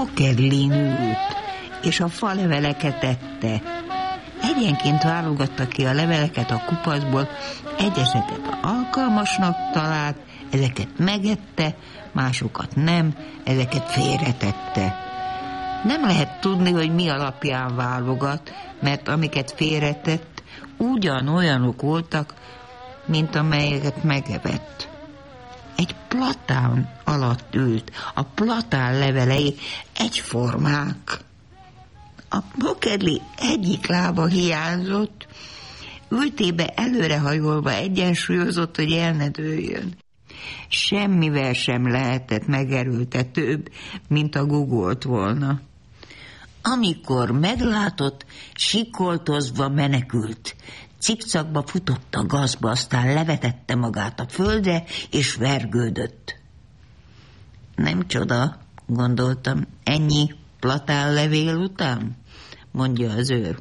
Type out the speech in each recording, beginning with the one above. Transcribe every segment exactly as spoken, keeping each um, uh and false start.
Kerlin ült, és a faleveleket ette. Egyenként válogatta ki a leveleket a kupacból, egyeseket alkalmasnak talált, ezeket megette, másokat nem, ezeket félretette. Nem lehet tudni, hogy mi alapján válogat, mert amiket félretett, ugyanolyanok voltak, mint amelyeket megevett. Egy platán alatt ült, a platán levelei egyformák. A Pokerli egyik lába hiányzott, ültébe előrehajolva egyensúlyozott, hogy el ne dőljön. Semmivel sem lehetett megerőltetőbb, mint a gugolt volna. Amikor meglátott, sikoltozva menekült. Cikcakba futott a gazba, aztán levetette magát a földre, és vergődött. Nem csoda, gondoltam, ennyi platánlevél után, mondja az őr.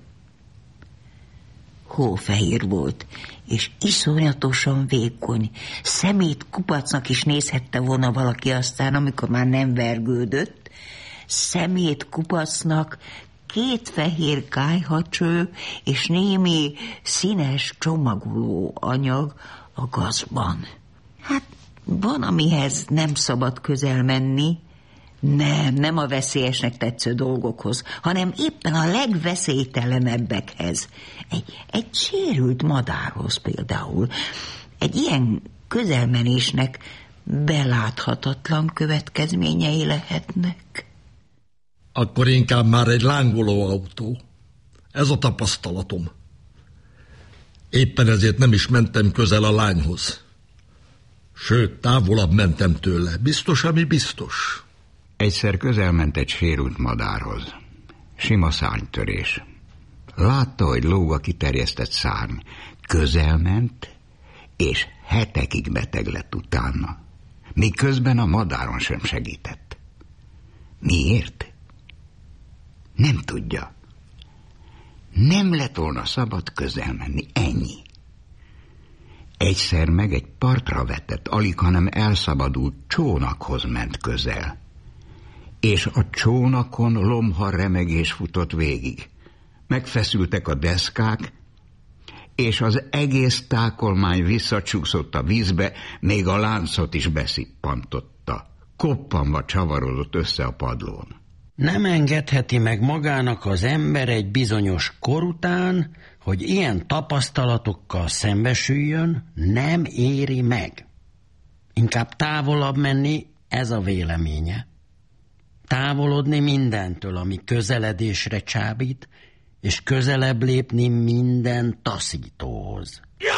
Hófehér volt, és iszonyatosan vékony. Szemét kupacnak is nézhette volna valaki aztán, amikor már nem vergődött. Szemét kupacnak két fehér kályhacső és némi színes csomagoló anyag a gazban. Hát van, amihez nem szabad közel menni. Nem, nem a veszélyesnek tetsző dolgokhoz, hanem éppen a legveszélytelenebbekhez. Egy, egy sérült madárhoz például. Egy ilyen közelmenésnek beláthatatlan következményei lehetnek. Akkor inkább már egy lángoló autó. Ez a tapasztalatom. Éppen ezért nem is mentem közel a lányhoz. Sőt, távolabb mentem tőle. Biztos, ami biztos. Egyszer közelment egy sérült madárhoz. Sima szárnytörés. Látta, hogy lóg a kiterjesztett szárny. Közelment, és hetekig beteg lett utána. Míg közben a madáron sem segített. Miért? Nem tudja. Nem lett volna szabad közel menni, ennyi. Egyszer meg egy partra vetett, alig, hanem elszabadult csónakhoz ment közel. És a csónakon lomha remegés futott végig. Megfeszültek a deszkák, és az egész tákolmány visszacsúszott a vízbe, még a láncot is beszippantotta. Koppanva csavarodott össze a padlón. Nem engedheti meg magának az ember egy bizonyos kor után, hogy ilyen tapasztalatokkal szembesüljön, nem éri meg. Inkább távolabb menni, ez a véleménye. Távolodni mindentől, ami közeledésre csábít, és közelebb lépni minden taszítóhoz.